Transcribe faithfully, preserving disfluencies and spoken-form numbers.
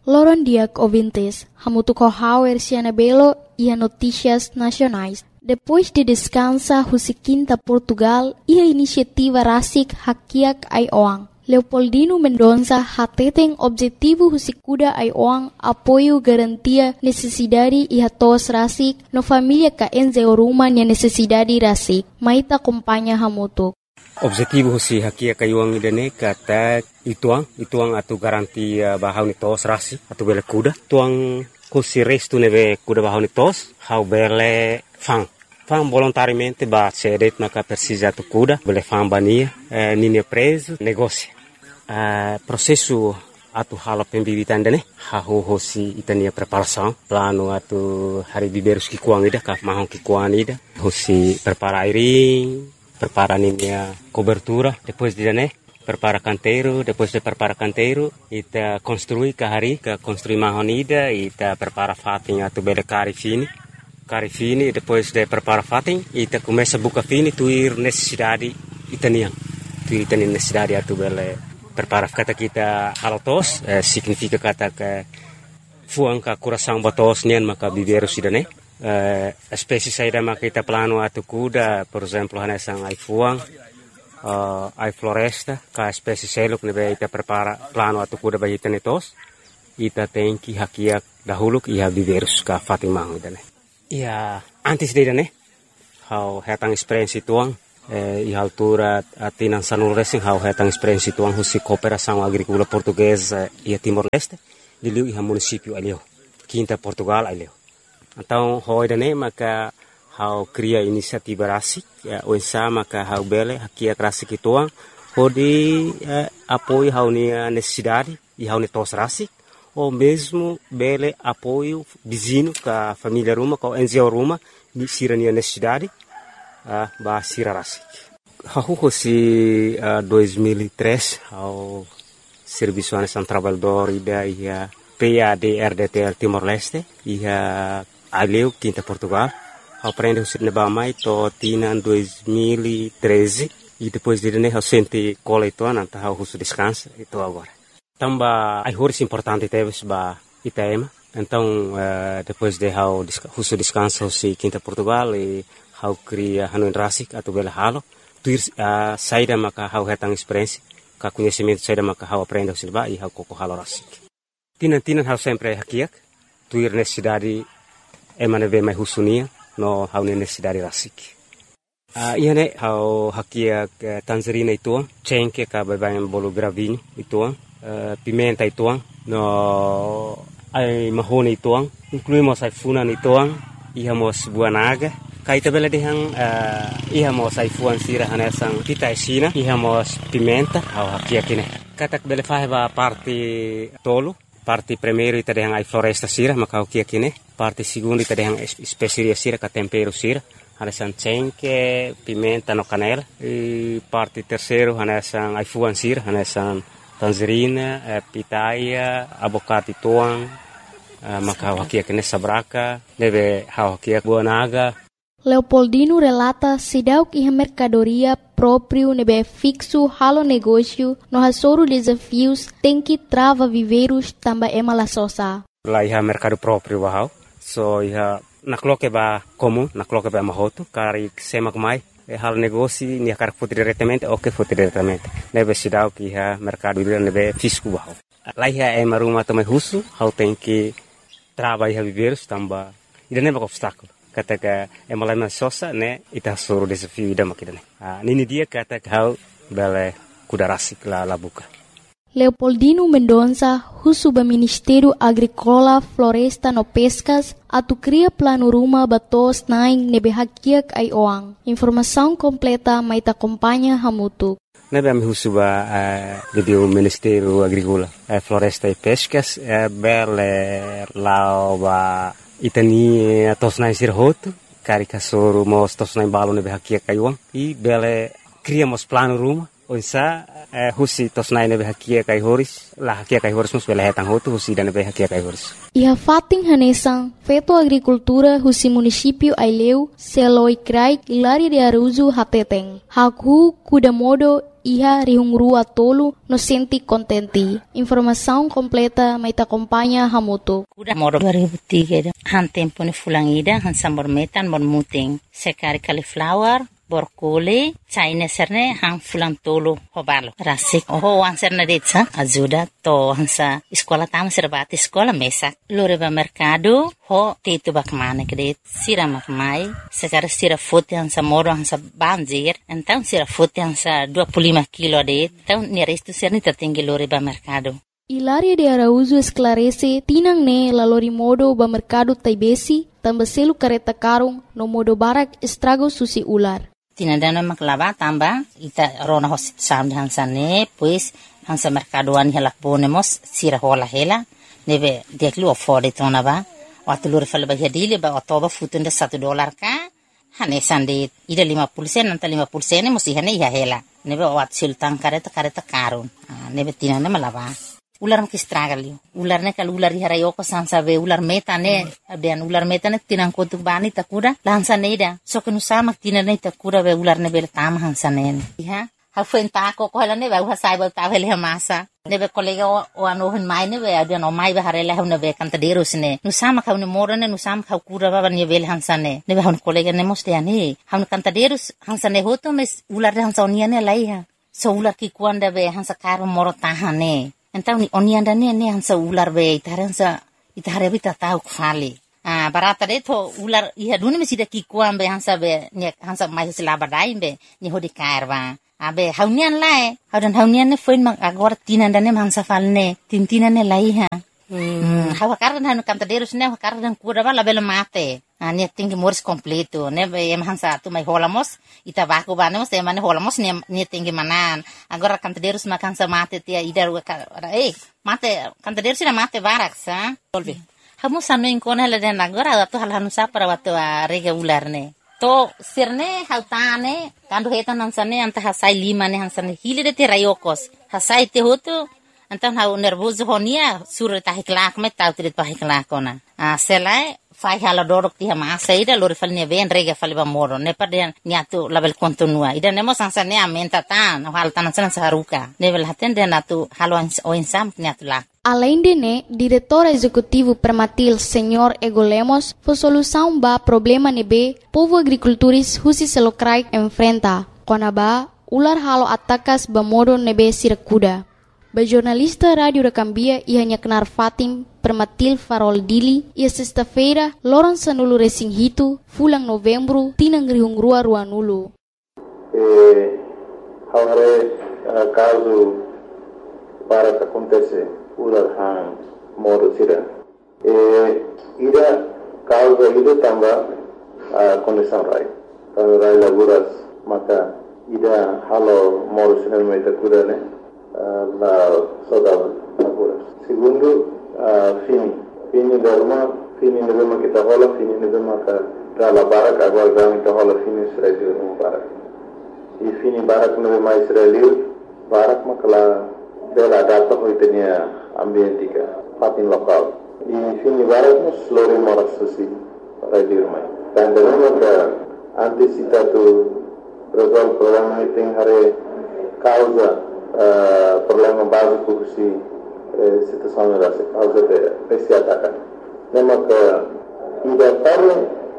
Loron diak ouvintes, hamutu kohauer Cianabelo e a notícias nacionais. Depois de descansa Husiquinta Portugal e a iniciativa Rasik Hakiak Aioang. Leopoldino Mendonça hateten objetivo Husikuda Aioang apoio garantia necessidade e hatos Rasik no família ka enzeoruma nia necessidade Rasik. Maita acompanha hamutu. Objetivo si hakia kayuang idane kata ituang ituang atu garantia bahau ni tos rasi atu bele kuda tuang kusi restu neve kuda bahau ni tos hau bele fang fang volontariamente ba cedet maka precisa tu kuda bele fang bania eh, nini preso negócio eh, processo atu hala pembibitan dane hau hosi itania preparação plano atu hari biberus ki kuang ida ka mahong ki kuang ida hosi prepara airing prepara a cobertura, depois de né, prepara canteiro, depois de prepara canteiro, ita construi kahari, ka construi mahonida, ita prepara fatin atu bele cari fini, cari fini, depois de prepara fatin, ita começa buka fini, tuir necessidade itaniang, tuir itani necessidade atu bele prepara kata kita halotos, eh, significa kata ke fuang ka coração batos nian maka biberu sidane. Uh, espécie saída maka kita plano atu kuda, por exemplo, hanesang ai fuang, uh, ai floresta, ka espécie seluk nebe ita prepara plano atu kuda bagi tenetos, ita tenki hakiak dahuluk ia biverus ka fatimang idane. Ia antes de idane, hau hetang experiência tuang, eh, i altura atinan sanul racing hau hetang experiência tuang husi cooperação agrícola portuguesa e Timor-Leste, diliu iha município alio, Quinta Portugal alio. Então, hoi dane maka hau cria inisiativa rasik, ya, oensa maka hau bele hakia rasik ituang, hodi eh, apoio hau ni necessidade e hau ni tos rasik, ou mesmo bele apoio vizinho ka família ruma, ka enzio ruma, ni sira ni necessidade, uh, ba sira rasik. Hau hosi uh, dois mil e três, hau serviço anesan trabalhador ida ia P A D R D T L Timor-Leste, ia Aleu, Quinta Portugal, aprende o cinema mais to tina dois mil e treze e depois de né eu senti cola e toa nanta o russo descansa e tô agora. Tamba ai horas importante teve ba Itaema, então uh, depois de o russo descansa o si Quinta Portugal e hau cria hanuin rasik atau bela halo, tuir uh, saída maka hau hetang experiência, ka conhecimento saída maka hau aprende o cinema e hau koko halo rasik. Tina tina hau sempre hakiak, tuir necessidade emane ve mai husunia no hau necessidade rasik. Uh, iane hau hakia uh, tangerina ituang, cengke ka babayan bolo gravinho ituang, uh, pimenta ituang, no ai mahone ituang, incluímos ai funan ituang, ihamos buanaga, kai tabela dehang uh, ihamos ai fuan sira hanesang pita esina, ihamos pimenta hau hakia kine. Katak bele faheba parte tolo, parte primeiro ita dehang ai floresta sira maka hau kia kine. Parte segundo ita dehang spesiria sira ka tempero sira, hanesan cengke, pimenta no canela. E parte terceiro hanesan ai fuan sira, hanesan tangerina, eh, pitaia, abocado tuang, eh, maka hau kia kine sabraka, deve hau kia buanaga. Leopoldino relata sidauk iha mercadoria próprio nebe fixo halo negócio no hasoro desafios tem que trava viveiros tamba ema la sosa. Lá iha mercado próprio bahau, so iha nakloke ba comum, nakloke ba mahoto, kari semak mai, e halo negócio ni kar foto diretamente ou que foto diretamente. Nebe sidauk iha mercado nebe fisco bahau. Lá iha ema rumah tamai husu, hau tem que trava iha viveiros tamba, ida nebe obstáculo. Kata ka emalama sosa ne ita suru desafio ida makidane. Ah nini dia kata kau bele kuda rasik la labuka. Leopoldino Mendonça, husuba Ministério Agrícola, Floresta no Pescas, atu cria plano ruma batos naing nebe hakiak ai oang. Informação completa mai ta acompanha hamutu. Nebe ami husuba uh, de o Ministério Agrícola, uh, Floresta e Pescas, uh, bele lauba itani tosnai sirhoto, karika soro mos tosnai balo nebe hakia kaiuang, i bele criamos plano ruma, onsa eh, husi tosnai nebe hakia kai horis, la hakia kai horis mus bele hetang hoto husi dan nebe hakia kai horis. Iha fating hanesang, feto agricultura husi município Aileu, Seloi Krai, Ilari de Aruzu hateteng. Haku kuda modo iha rihungrua tolu no senti contenti. Informação completa mai te acompanha hamutu. Udah moro dua ribu tiga han tempo ni fulangida han sambor metan mor muting sekari cauliflower borkole China serne han fulang tolo hobalo rasik oh wan serne detsa ajuda to hansa sekolah tam serbati sekolah mesak lore ba mercado ho tetu bakmane kede sira makmai sekar sira fote hansa moro hansa banjir então sira fote hansa dua puluh lima kilo de então ni resto serne tertinggi lore ba mercado. Hilaria de Araújo esclarece tinang ne lalori modo ba mercado taibesi tambah selu kareta karung no modo barak estrago susi ular. Tinandana maklaba tamba ita rona hosit sam hansa ne pues hansa mercadoan hela ponemos sira hola hela nebe deklu afford tona ba watulur fal ba hadile ba otoba futunda satu dolar ka hane sande ida lima puluh sen nanta lima puluh sen musi hane ya hela nebe wat sultan kareta kareta karun nebe tinanda malaba ular mki stragali ular ne kal ular harayo ko sansa be ular meta ne abian ular meta ne tinang ko tu bani takura lansa ne da so kenu sama tinan ne takura be ular ne be tam hansa ne ha ha fenta ko ko ne be ha sai ba ta hele masa ne be kolega o ano hen mai ne be abian o mai be harele ha ne be kan taderos ne nu sama ka ne moro ne nu sama ka kura ba ne be hansa ne ne be ha kolega ne moste ani ha kan taderos hansa ne hoto mes ular hansa onia ne lai ha so ular ki kuanda be hansa karo moro tahane. Então ni onianda ne ne hansa ular be itaransa itare bita tau kfali ah barata de to ular iha duni mesida ki kuambe hansa be ne hansa mai sila badai be ni hodi karwa abe haunian lae haudan haunian ne foin mang agora tinanda ne hansa falne tintina ne lai ha hmm hawa kardan hanu kantaderos ne kardan kura bala bela mate ah ne tingi mors completo ne be em hansa tu mai holamos ita baku banemos e mane holamos ne ne tingi manan agora kantaderos makan sa mate tia idar eh mate kantaderos na mate barak sa volve hamu sanu inkona la den agora tu hal hanu sa para watu rega ular ne to sirne hautane kandu hetan hansane anta hasai lima ne hansane hilide te rayokos hasai te hotu antan hau nervoso honia sur ta hiklak met tau trit pa hiklakona a selai fai hala dorok ti ma saida lor falne ven rega falba moro ne paden niatu label kontinua ida nemo sansane amenta tan hal tan san saruka level haten den atu halo o insam niatu la. Além de né, diretor executivo Permatil, senhor Ego Lemos, foi solução ba problema nebe povo agricultores husi selokrai enfrenta. Kona ba ular halo atakas ba modo nebe sirakuda. Ba jornalista Rádio da Cambia ia nyaknar Fatim Permatil Farol Dili ia sexta-feira loron sanulu resing hitu fulang novembro tinang rihungrua ruanulu. Eh, haware uh, caso para que acontece ular han modo sira. Eh, ida causa ida tamba uh, condição rai. Kalau rai laguras maka ida halo modo sira mai takuda ne la saudade laguras. Segundo uh, fini fini dorma fini nebema kita hola fini nebema ka dala barak agora dami kita hola fini Israel no barak. E fini barak nebema Israel barak makala dela data hoitenia ambientika fatin lokal. E fini barak nos lori moras susi radio mai. Dan dengan ka antisipatu resolve problema iting hare causa Uh, problema básico que se uh, situação era causa de esse ataque. Lembra que ainda para